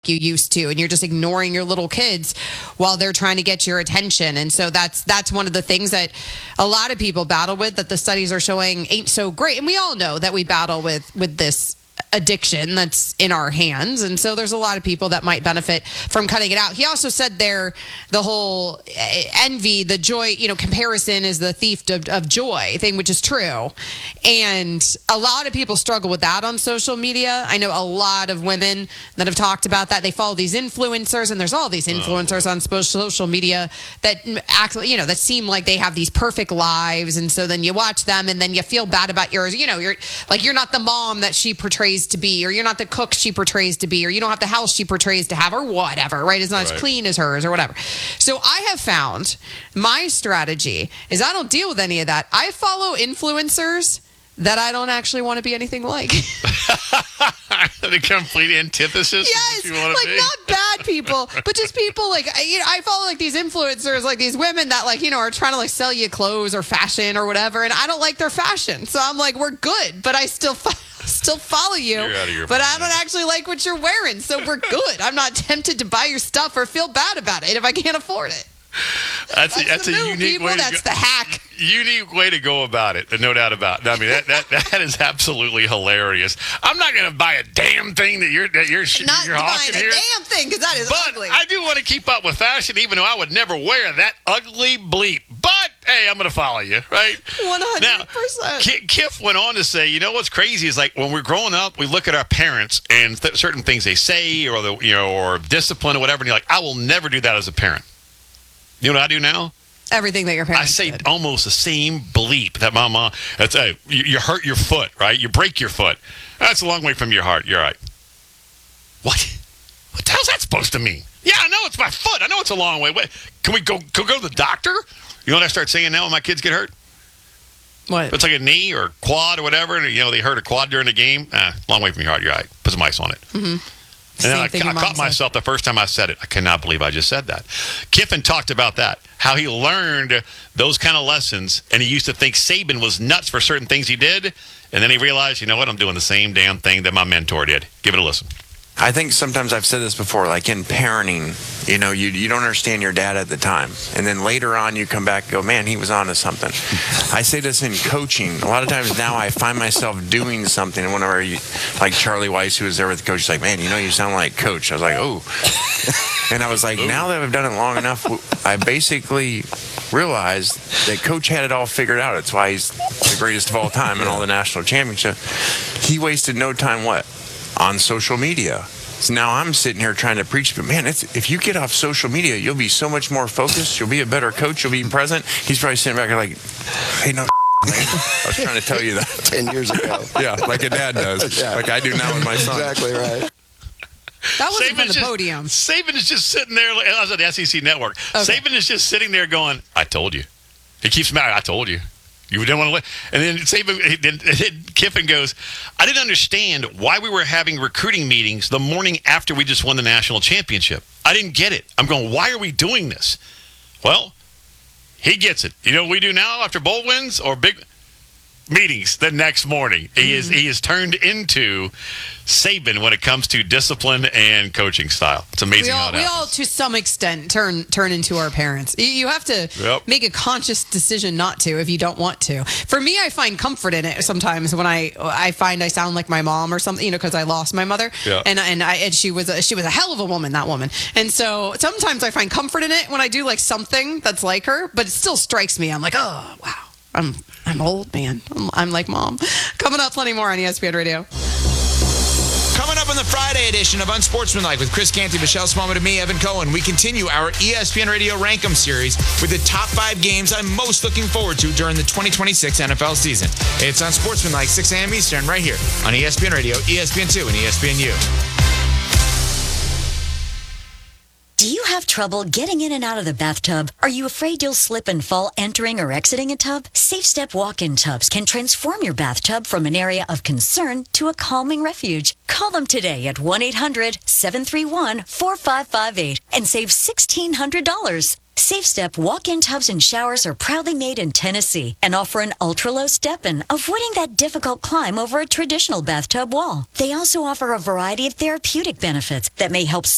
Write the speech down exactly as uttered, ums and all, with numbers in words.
you used to, and you're just ignoring your little kids while they're trying to get your attention. And so that's that's one of the things that a lot of people battle with, that the studies are showing ain't so great. And we all know that we battle with with this addiction that's in our hands, and so there's a lot of people that might benefit from cutting it out. He also said there, the whole envy, the joy, you know, comparison is the thief of, of joy thing, which is true, and a lot of people struggle with that on social media. I know a lot of women that have talked about that. They follow these influencers, and there's all these influencers oh. on social media that actually, you know, that seem like they have these perfect lives, and so then you watch them, and then you feel bad about yours. You know, you're like, you're not the mom that she portrays to be, or you're not the cook she portrays to be, or you don't have the house she portrays to have, or whatever, right? It's not right. as clean as hers or whatever. So I have found my strategy is I don't deal with any of that. I follow influencers that I don't actually want to be anything like. The complete antithesis. Yes, of what you want like to be. Not bad people, but just people like, you know, I follow like these influencers, like these women that like, you know, are trying to like sell you clothes or fashion or whatever, and I don't like their fashion. So I'm like, we're good, but I still fo- still follow you, but I don't actually like what you're wearing, so we're good. I'm not tempted to buy your stuff or feel bad about it if I can't afford it. That's, that's, a, that's a move, unique people. way to That's go. the hack. Unique way to go about it, no doubt about it. I mean, that that, that is absolutely hilarious. I'm not going to buy a damn thing that you're that you're not you're hawking buying a here. damn thing, because that is but ugly. I do want to keep up with fashion, even though I would never wear that ugly bleep. But hey, I'm going to follow you, right? one hundred percent. Now, Kiff went on to say, you know what's crazy is like when we're growing up, we look at our parents and th- certain things they say, or the you know, or discipline or whatever, and you're like, I will never do that as a parent. You know what I do now? Everything that your parents I say did. Almost the same bleep that my mom. That's a you, you hurt your foot, right? You break your foot. That's a long way from your heart. You're right. What? What the hell's that supposed to mean? Yeah, I know it's my foot. I know it's a long way. Wait, can we go go go to the doctor? You know what I start saying now when my kids get hurt? What? It's like a knee or quad or whatever, and you know they hurt a quad during the game. Ah, long way from your heart. You're right. Put some ice on it. Mm-hmm. And then I, I caught myself the first time I said it. I cannot believe I just said that. Kiffin talked about that, how he learned those kind of lessons, and he used to think Saban was nuts for certain things he did, and then he realized, you know what, I'm doing the same damn thing that my mentor did. Give it a listen. I think sometimes I've said this before, like in parenting, you know, you you don't understand your dad at the time. And then later on you come back and go, man, he was onto something. I say this in coaching. A lot of times now I find myself doing something. And whenever, you, like Charlie Weiss, who was there with the coach, he's like, man, you know, you sound like Coach. I was like, oh. And I was like, now that I've done it long enough, I basically realized that Coach had it all figured out. It's why he's the greatest of all time in all the national championships. He wasted no time, what? On social media. So now I'm sitting here trying to preach, but man, it's, if you get off social media, you'll be so much more focused. You'll be a better coach. You'll be present. He's probably sitting back there like, hey, no, man. I was trying to tell you that. Ten years ago. Yeah, like a dad does. Yeah. Like I do now with my son. Exactly right. That wasn't Saban from the just, podium. Saban is just sitting there. I was at the S E C Network. Okay. Saban is just sitting there going, I told you. He keeps mad. I told you. You didn't want to let. And then Saban, then Kiffin goes, I didn't understand why we were having recruiting meetings the morning after we just won the national championship. I didn't get it. I'm going, why are we doing this? Well, he gets it. You know what we do now after bowl wins or big meetings the next morning? Mm-hmm. He is he is turned into Saban when it comes to discipline and coaching style. It's amazing we all, how it we happens. all, to some extent, turn turn into our parents. You, you have to Yep. make a conscious decision not to if you don't want to. For me, I find comfort in it sometimes when I I find I sound like my mom or something, you know, because I lost my mother, Yeah. and and I and she was a, she was a hell of a woman, that woman. And so sometimes I find comfort in it when I do like something that's like her, but it still strikes me. I'm like, oh wow, I'm I'm old, man. I'm, I'm like mom. Coming up, plenty more on E S P N Radio. Coming up on the Friday edition of Unsportsmanlike with Chris Canty, Michelle Smallman, and me, Evan Cohen, we continue our E S P N Radio Rankem series with the top five games I'm most looking forward to during the twenty twenty-six N F L season. It's Unsportsmanlike, six a.m. Eastern, right here on E S P N Radio, E S P N two, and E S P N U. Do you have trouble getting in and out of the bathtub? Are you afraid you'll slip and fall entering or exiting a tub? Safe Step walk-in tubs can transform your bathtub from an area of concern to a calming refuge. Call them today at one eight hundred seven three one four five five eight and save sixteen hundred dollars. Safe Step walk-in tubs and showers are proudly made in Tennessee and offer an ultra-low step-in, avoiding that difficult climb over a traditional bathtub wall. They also offer a variety of therapeutic benefits that may help